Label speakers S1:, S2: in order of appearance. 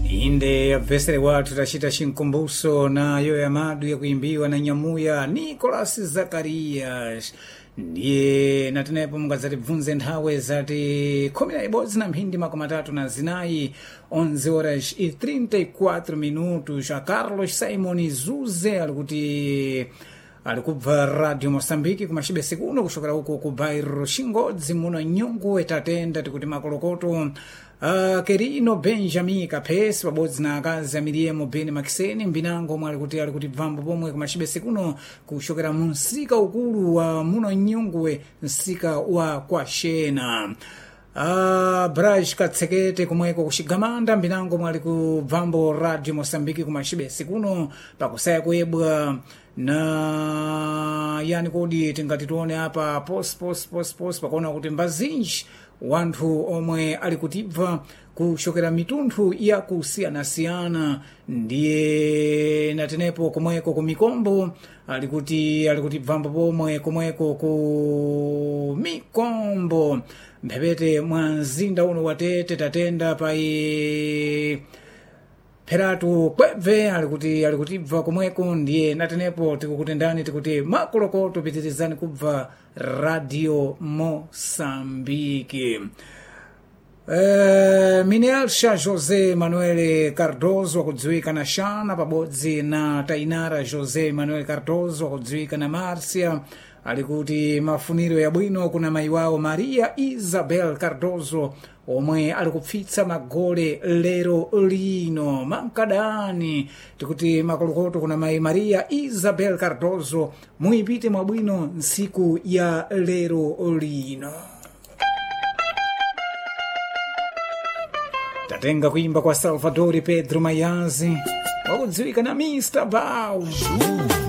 S1: inde abvesere wathu tachita chinkumbuso nayo yamadu yakuimbiwa na nyamuya Nicolas Zakarias. Ndiye natenepo mungadzatibvunze nthawe zati 11 na mphindi makumi atatu na zinayi 11h34 minutos. A Carlos Simon Zuze alikubva Radio Moçambique kumachibesi kuno kushokera uko ku bairro Xingodzi muno Nyungwe tatenda tikuti makolokoto Kerino Benjamin Kapesi pabodzi na akazi Miriam Beni Makiseni mbinango mwali kuti bvambo pomwe kumachibesi kuno kushokera munsika ukulu wa muno Nyungwe nsika wa Kwashena. Braj Katsekete kumweko kushigamanda mbinango mwali kubvambo Radio Moçambique kumachibesi kuno pakusaya kuebwa na yani kodi tingati tuone apa post pakona kuti mbazinji wanthu omwe alikutibva kushokera mitunthu ya kusiyana-siyana. Ndiye natenepo kumweko ku Mikombo alikuti bvambo pomwe kumweko ku Mikombo mphepete mwa mzinda uno watete tatenda pai Peratu kwebve alikutibva kumweko. Ndiye natenepo tikukutendani tikuti makolokoto pitirizani kubva Radio Moçambique. Minelsha José Manuel Cardoso akudziwika na Shana pabodzi na Tainara José Manuel Cardoso akudziwika na Márcia alikuti mafuniro ya bwino kuna mai wao Maria Isabel Cardoso omwe alikupfitsa magole lero lino mankadani tikuti makolokoto kuna mai Maria Isabel Cardoso muipite mwabwino nsiku ya lero lino. Tatenga kuimba kwa Salvador Pedro Mayazi wakudziwika na Mr. Bao.